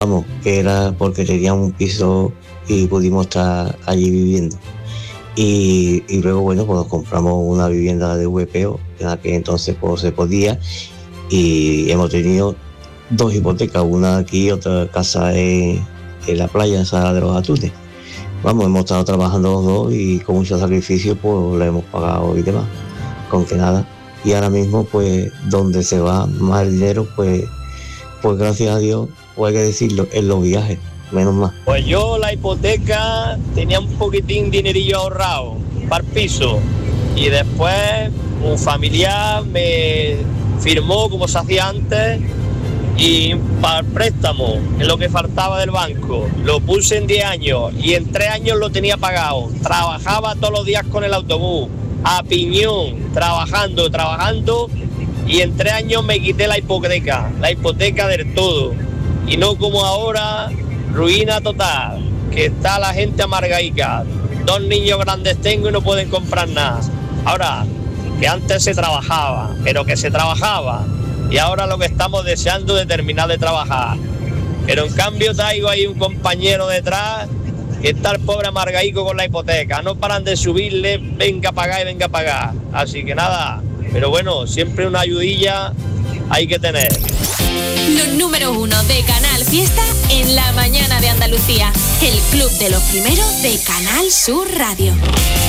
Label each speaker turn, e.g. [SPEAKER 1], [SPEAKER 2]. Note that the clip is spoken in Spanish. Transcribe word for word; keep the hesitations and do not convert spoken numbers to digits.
[SPEAKER 1] vamos, que era porque tenía un piso y pudimos estar allí viviendo. Y, y luego, bueno, pues compramos una vivienda de V P O, en aquel entonces pues se podía, y hemos tenido dos hipotecas, una aquí y otra casa en, en la playa, en Sala de los Atunes. Vamos, hemos estado trabajando los dos y con mucho sacrificio pues la hemos pagado y demás, con que nada. Y ahora mismo pues donde se va más dinero, pues, pues gracias a Dios, pues hay que decirlo, en los viajes, menos mal.
[SPEAKER 2] Pues yo la hipoteca tenía un poquitín dinerillo ahorrado para el piso y después un familiar me firmó como se hacía antes y para el préstamo, en lo que faltaba del banco, lo puse en diez años y en tres años lo tenía pagado. Trabajaba todos los días con el autobús, a piñón, trabajando, trabajando, y en tres años me quité la hipoteca, la hipoteca del todo. Y no como ahora, ruina total, que está la gente amargaica. Dos niños grandes tengo y no pueden comprar nada. Ahora, que antes se trabajaba, pero que se trabajaba. Y ahora lo que estamos deseando es terminar de trabajar. Pero en cambio traigo ahí un compañero detrás que está el pobre amargaico con la hipoteca. No paran de subirle, venga a pagar y venga a pagar. Así que nada, pero bueno, siempre una ayudilla hay que tener.
[SPEAKER 3] Los número uno de Canal Fiesta en la mañana de Andalucía. El club de los primeros de Canal Sur Radio.